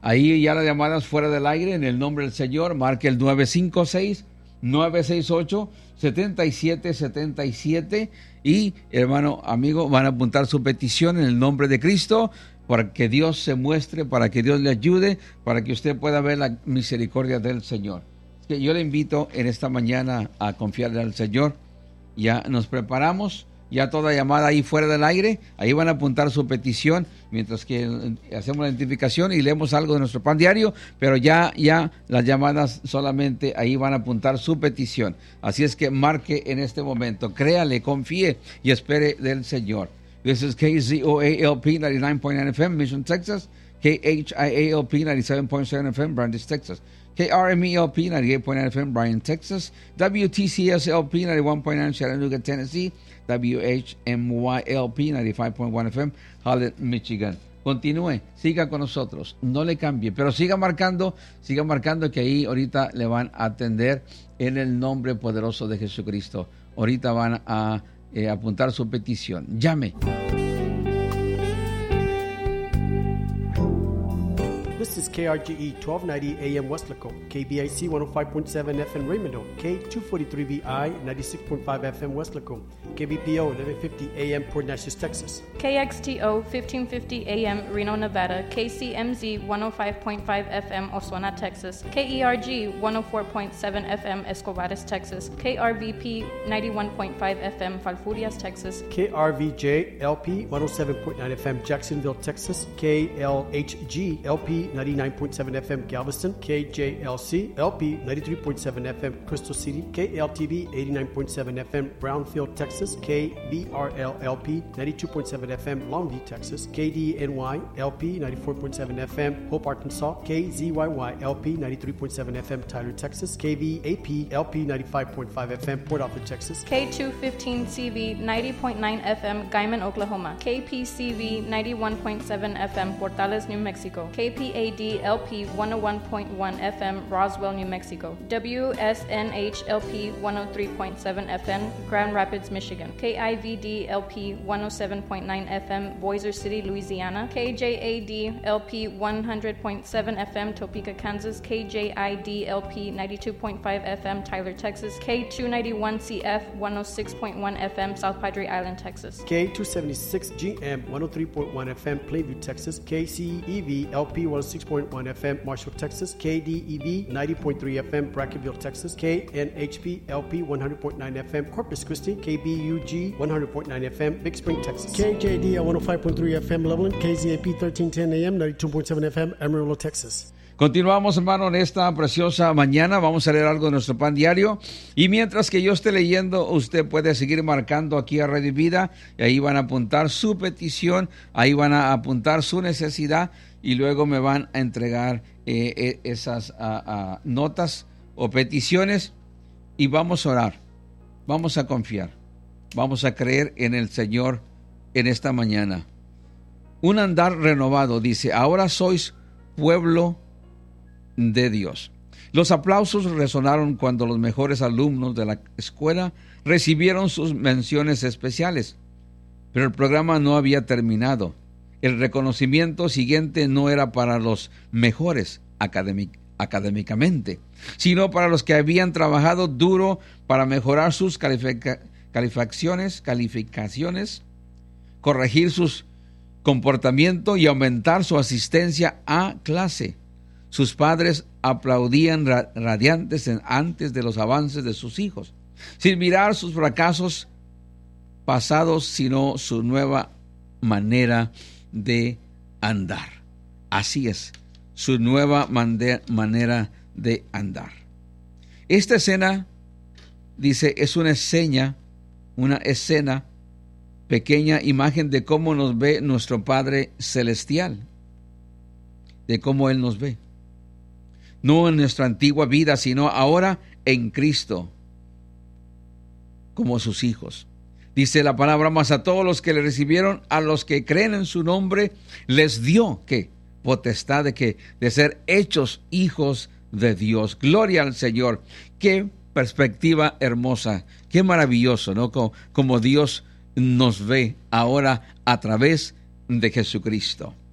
Ahí ya las llamadas fuera del aire, en el nombre del Señor, marque el 956-968-7777 y, hermano, amigo, van a apuntar su petición en el nombre de Cristo para que Dios se muestre, para que Dios le ayude, para que usted pueda ver la misericordia del Señor. Es que yo le invito en esta mañana a confiarle al Señor. Ya nos preparamos. Ya toda llamada ahí fuera del aire, ahí van a apuntar su petición, mientras que hacemos la identificación y leemos algo de nuestro pan diario, pero ya las llamadas solamente ahí van a apuntar su petición. Así es que marque en este momento, créale, confíe y espere del Señor. This is KZOALP 99.9 FM, Mission, Texas, KHIALP 97.7 FM, Brandeis, Texas, KRMELP 98.9 FM, Bryan, Texas, WTCSLP 91.9 Chattanooga, Tennessee, WHMYLP 95.1 FM, Holland, Michigan. Continúe, siga con nosotros, no le cambie, pero siga marcando que ahí ahorita le van a atender en el nombre poderoso de Jesucristo. Ahorita van a apuntar su petición. Llame. This is KRGE 1290 AM Westlaco, KBIC 105.7 FM Raymond, K243BI 96.5 FM Westlaco, KBPO 1150 AM Port Neches, Texas, KXTO 1550 AM Reno, Nevada, KCMZ 105.5 FM Osuna, Texas, KERG 104.7 FM Escobares, Texas, KRVP 91.5 FM Falfurrias, Texas, KRVJ LP 107.9 FM Jacksonville, Texas, KLHG LP 99.7 FM Galveston, KJLC LP 93.7 FM Crystal City, KLTV 89.7 FM Brownfield, Texas, KBRL LP 92.7 FM Longview, Texas, KDNY LP 94.7 FM Hope, Arkansas, KZYY LP 93.7 FM Tyler, Texas, KVAP LP 95.5 FM Port Arthur, Texas, K215CV 90.9 FM Guyman, Oklahoma, KPCV 91.7 FM Portales, New Mexico, KPAD LP 101.1 FM Roswell, New Mexico, WSNH LP 103.7 FM Grand Rapids, Michigan, KIVD LP 107.9 FM Boiser City, Louisiana, KJAD LP 100.7 FM Topeka, Kansas, KJID LP 92.5 FM Tyler, Texas, K291CF 106.1 FM South Padre Island, Texas, K276GM 103.1 FM Plainview, Texas, KCEV LP 106.1 FM Marshall, Texas, KDEV 90.3 FM Brackenville, Texas, KNHP LP 100.9 FM Corpus Christi, KBUG 100.9 FM Big Spring, Texas, KJD 105.3 FM Loveland, KZAP 1310 AM 92.7 FM Amarillo, Texas. Continuamos, hermano, en esta preciosa mañana. Vamos a leer algo de nuestro pan diario. Y mientras que yo esté leyendo, usted puede seguir marcando aquí a Radio Vida. Y ahí van a apuntar su petición, ahí van a apuntar su necesidad. Y luego me van a entregar esas notas o peticiones. Y vamos a orar, vamos a confiar, vamos a creer en el Señor en esta mañana. Un andar renovado, dice, ahora sois pueblo de Dios. Los aplausos resonaron cuando los mejores alumnos de la escuela recibieron sus menciones especiales, pero el programa no había terminado. El reconocimiento siguiente no era para los mejores académicamente, sino para los que habían trabajado duro para mejorar sus calificaciones, corregir sus comportamientos y aumentar su asistencia a clase. Sus padres aplaudían radiantes antes de los avances de sus hijos, sin mirar sus fracasos pasados, sino su nueva manera de andar. Así es, su nueva manera de andar. Esta escena, dice, es una escena, pequeña imagen de cómo nos ve nuestro Padre Celestial, de cómo Él nos ve. No en nuestra antigua vida, sino ahora en Cristo, como sus hijos. Dice la palabra, mas a todos los que le recibieron, a los que creen en su nombre, les dio, ¿qué? Potestad de ser hechos hijos de Dios. Gloria al Señor. Qué perspectiva hermosa, qué maravilloso, ¿no? Como Dios nos ve ahora a través de Jesucristo.